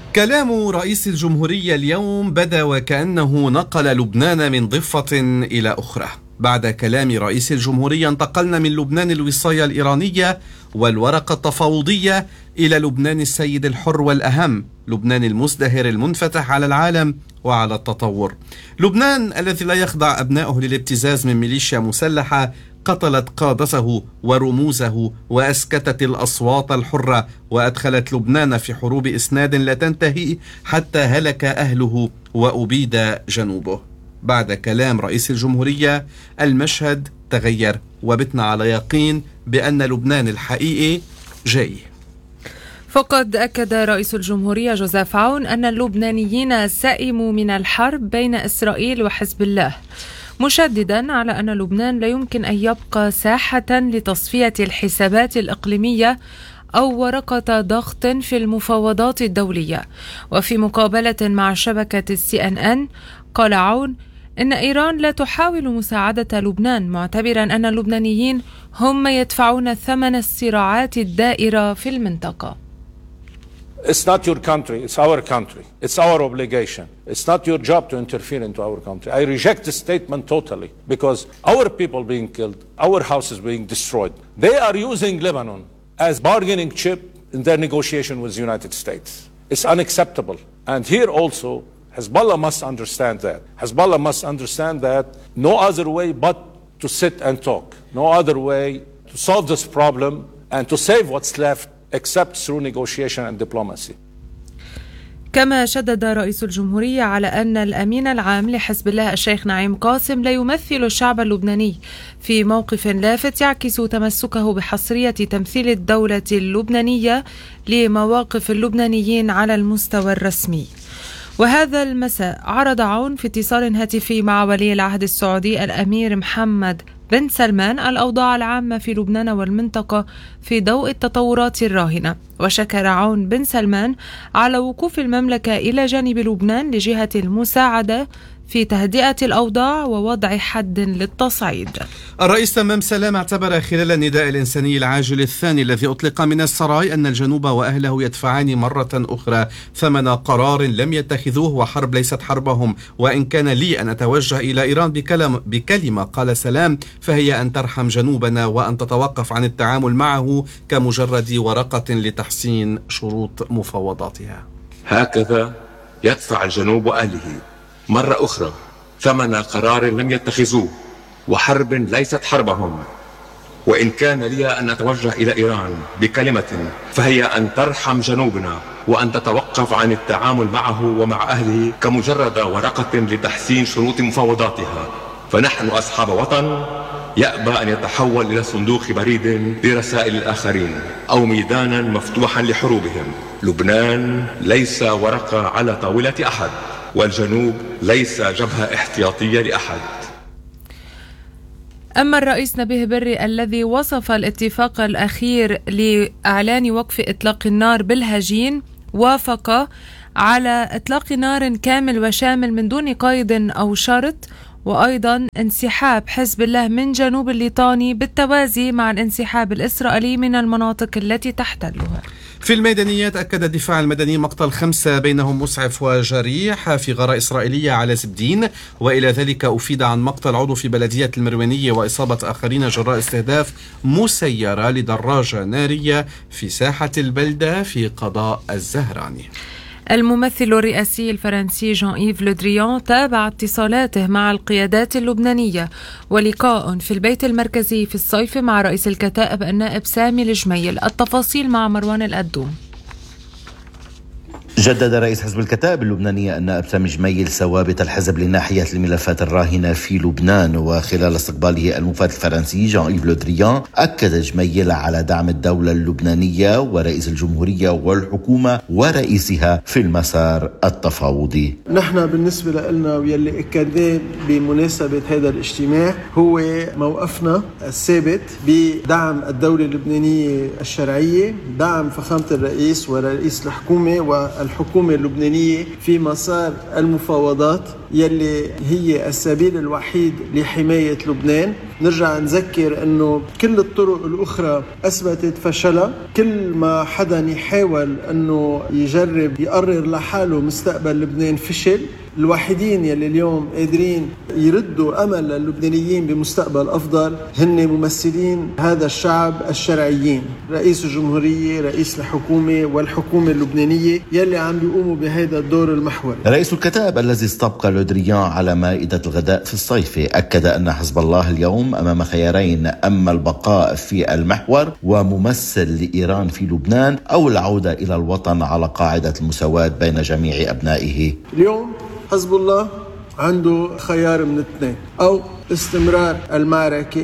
كلام رئيس الجمهورية اليوم بدا وكأنه نقل لبنان من ضفة إلى أخرى. بعد كلام رئيس الجمهورية انتقلنا من لبنان الوصاية الإيرانية والورقة التفاوضية إلى لبنان السيد الحر والأهم، لبنان المزدهر المنفتح على العالم وعلى التطور، لبنان الذي لا يخضع أبنائه للابتزاز من ميليشيا مسلحة قتلت قادته ورموزه وأسكتت الأصوات الحرة وأدخلت لبنان في حروب إسناد لا تنتهي حتى هلك أهله وأبيد جنوبه. بعد كلام رئيس الجمهورية المشهد تغير وبتنا على يقين بأن لبنان الحقيقي جاي. فقد أكد رئيس الجمهورية جوزيف عون أن اللبنانيين سئموا من الحرب بين إسرائيل وحزب الله، مشددا على أن لبنان لا يمكن أن يبقى ساحة لتصفية الحسابات الإقليمية أو ورقة ضغط في المفاوضات الدولية. وفي مقابلة مع شبكة CNN قال عون إن إيران لا تحاول مساعدة لبنان، معتبرا أن اللبنانيين هم يدفعون ثمن الصراعات الدائرة في المنطقة. It's not your country, it's our country. It's our obligation. It's not your job to interfere into our country. I reject this statement totally because our people being killed, our houses being destroyed. They are using Lebanon as bargaining chip in their negotiation with the United States. It's unacceptable. And here also, Hezbollah must understand that. Hezbollah must understand that no other way but to sit and talk. No other way to solve this problem and to save what's left except through negotiation and diplomacy. كما شدد رئيس الجمهورية على أن الأمين العام لحزب الله الشيخ نعيم قاسم لا يمثل الشعب اللبناني، في موقف لافت يعكس تمسكه بحصرية تمثيل الدولة اللبنانية لمواقف اللبنانيين على المستوى الرسمي. وهذا المساء عرض عون في اتصال هاتفي مع ولي العهد السعودي الأمير محمد بن سلمان الأوضاع العامة في لبنان والمنطقة في ضوء التطورات الراهنة، وشكر عون بن سلمان على وقوف المملكة إلى جانب لبنان لجهة المساعدة في تهدئة الأوضاع ووضع حد للتصعيد. الرئيس تمام سلام اعتبر خلال النداء الإنساني العاجل الثاني الذي أطلق من السراي أن الجنوب وأهله يدفعان مرة أخرى ثمن قرار لم يتخذوه، وحرب ليست حربهم. وإن كان لي أن أتوجه إلى إيران بكلمة قال سلام فهي أن ترحم جنوبنا وأن تتوقف عن التعامل معه كمجرد ورقة لتحسين شروط مفاوضاتها. هكذا يدفع الجنوب وأهله مرة أخرى ثمن قرار لم يتخذوه وحرب ليست حربهم. وإن كان لي أن أتوجه إلى إيران بكلمة فهي أن ترحم جنوبنا وأن تتوقف عن التعامل معه ومع أهله كمجرد ورقة لتحسين شروط مفاوضاتها. فنحن أصحاب وطن يأبى أن يتحول إلى صندوق بريد لرسائل الآخرين أو ميدانا مفتوحا لحروبهم. لبنان ليس ورقة على طاولة أحد، والجنوب ليس جبهة احتياطية لأحد. أما الرئيس نبيه بري الذي وصف الاتفاق الأخير لإعلان وقف إطلاق النار بالهجين، وافق على إطلاق نار كامل وشامل من دون قيد أو شرط، وأيضا انسحاب حزب الله من جنوب الليطاني بالتوازي مع الانسحاب الإسرائيلي من المناطق التي تحتلها. في الميدانيات أكد الدفاع المدني مقتل 5 بينهم مسعف وجريح في غارة إسرائيلية على زبدين، وإلى ذلك أفيد عن مقتل عضو في بلدية المروانية وإصابة آخرين جراء استهداف مسيرة لدراجة نارية في ساحة البلدة في قضاء الزهراني. الممثل الرئاسي الفرنسي جان إيف لو دريان تابع اتصالاته مع القيادات اللبنانية، ولقاء في البيت المركزي في الصيف مع رئيس الكتائب النائب سامي الجميل. التفاصيل مع مروان القدوم. جدد رئيس حزب الكتائب اللبنانية النائب سامي جميل ثوابت الحزب لناحية الملفات الراهنة في لبنان. وخلال استقباله المفاد الفرنسي جان إيف لو دريان أكد جميل على دعم الدولة اللبنانية ورئيس الجمهورية والحكومة ورئيسها في المسار التفاوضي. نحن بالنسبة لنا واللي أكدناه بمناسبة هذا الاجتماع هو موقفنا الثابت بدعم الدولة اللبنانية الشرعية، دعم فخامة الرئيس ورئيس الحكومة والحكومة اللبنانية في مسار المفاوضات يلي هي السبيل الوحيد لحماية لبنان. نرجع نذكر أنه كل الطرق الأخرى أثبتت فشلها. كل ما حدا يحاول أنه يجرب يقرر لحاله مستقبل لبنان فشل. الوحيدين يلي اليوم قادرين يردوا أمل للبنانيين بمستقبل أفضل هن ممثلين هذا الشعب الشرعيين، رئيس الجمهورية، رئيس الحكومة والحكومة اللبنانية يلي عم بيقوموا بهذا الدور المحوري. رئيس الكتائب الذي استبقى لودريان على مائدة الغداء في الصيف أكد أن حزب الله اليوم أمام خيارين: أما البقاء في المحور وممثل لإيران في لبنان، أو العودة إلى الوطن على قاعدة المساواة بين جميع أبنائه. اليوم حزب الله عنده خيار من اثنين: أو استمرار المعركة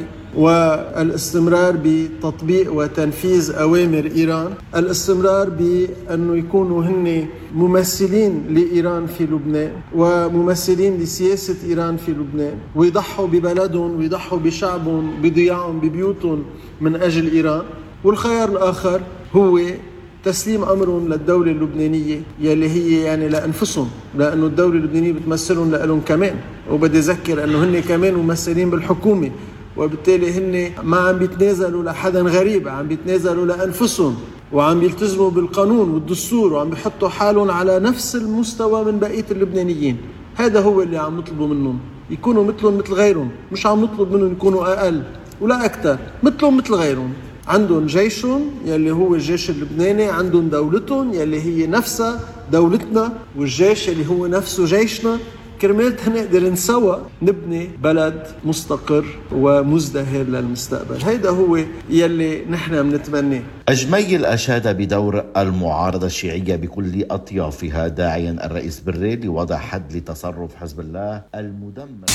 والاستمرار بتطبيق وتنفيذ أوامر إيران، الاستمرار بأنه يكونوا هن ممثلين لإيران في لبنان وممثلين لسياسة إيران في لبنان، ويضحوا ببلدهم ويضحوا بشعبهم بضياعهم ببيوتهم من أجل إيران. والخيار الآخر هو تسليم أمرهم للدولة اللبنانية يلي هي يعني لأنفسهم، لأنه الدولة اللبنانية بتمثلهم لهم كمان. وبدي أذكر أنه هن كمان ممثلين بالحكومة، وبالتالي هن ما عم بيتنازلوا لحدا غريب، عم بيتنازلوا لأنفسهم وعم بيلتزموا بالقانون والدستور وعم بيحطوا حالهم على نفس المستوى من بقية اللبنانيين. هذا هو اللي عم نطلبه منهم، يكونوا مثلهم مثل غيرهم. مش عم نطلب منهم يكونوا أقل ولا أكتر، مثلهم مثل غيرهم. عندهم جيشهم يلي هو الجيش اللبناني، عندهم دولتهم يلي هي نفسها دولتنا، والجيش يلي هو نفسه جيشنا، كرمال نقدر سوا نبني بلد مستقر ومزدهر للمستقبل. هيدا هو يلي نحن بنتمناه. أجميل أشاد بدور المعارضة الشيعية بكل أطيافها، داعيا الرئيس بري لوضع حد لتصرف حزب الله المدمر.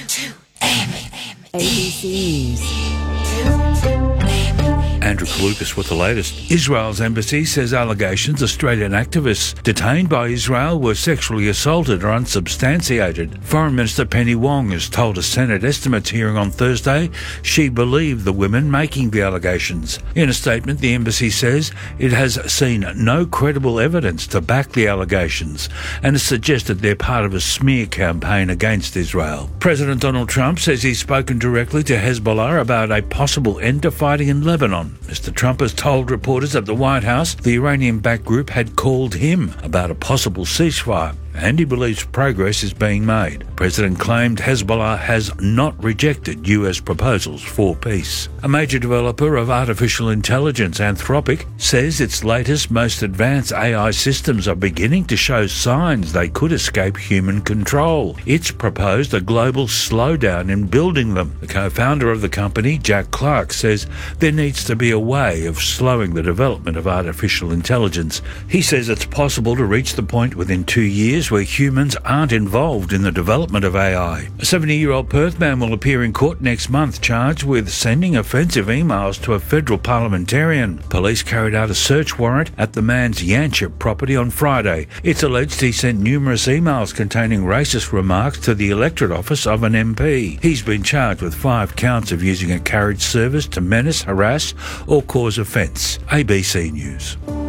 Andrew Kalukas with the latest. Israel's embassy says allegations Australian activists detained by Israel were sexually assaulted are unsubstantiated. Foreign Minister Penny Wong has told a Senate estimates hearing on Thursday she believed the women making the allegations. In a statement, the embassy says it has seen no credible evidence to back the allegations and has suggested they're part of a smear campaign against Israel. President Donald Trump says he's spoken directly to Hezbollah about a possible end to fighting in Lebanon. Mr. Trump has told reporters at the White House the Iranian-backed group had called him about a possible ceasefire, and he believes progress is being made. The president claimed Hezbollah has not rejected US proposals for peace. A major developer of artificial intelligence, Anthropic, says its latest, most advanced AI systems are beginning to show signs they could escape human control. It's proposed a global slowdown in building them. The co-founder of the company, Jack Clark, says there needs to be a way of slowing the development of artificial intelligence. He says it's possible to reach the point within 2 years where humans aren't involved in the development of AI. A 70-year-old Perth man will appear in court next month charged with sending offensive emails to a federal parliamentarian. Police carried out a search warrant at the man's Yanchep property on Friday. It's alleged he sent numerous emails containing racist remarks to the electorate office of an MP. He's been charged with 5 counts of using a carriage service to menace, harass or cause offence. ABC News.